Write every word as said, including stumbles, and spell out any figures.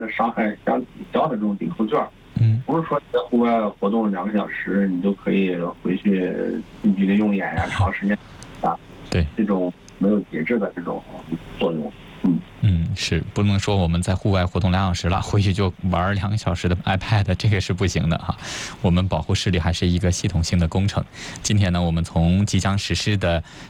的伤害相抵消的这种抵扣券。 嗯， 不是说你在户外活动两个小时，你就可以回去近距离用眼呀、长时间啊， 对， 这种没有节制的这种作用。嗯嗯，是不能说我们在户外活动两小时了，回去就玩两个小时的 iPad， 这个是不行的哈。我们保护视力还是一个系统性的工程。今天呢，我们从即将实施的